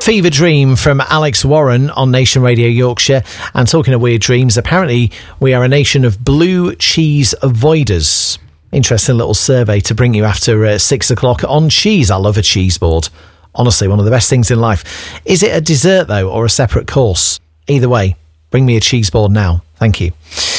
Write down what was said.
Fever Dream from Alex Warren on Nation Radio Yorkshire. And talking of weird dreams, apparently we are a nation of blue cheese avoiders. Interesting little survey to bring you after 6 o'clock on cheese. I love a cheese board. Honestly, one of the best things in life. Is it a dessert, though, or a separate course? Either way, bring me a cheese board now. Thank you.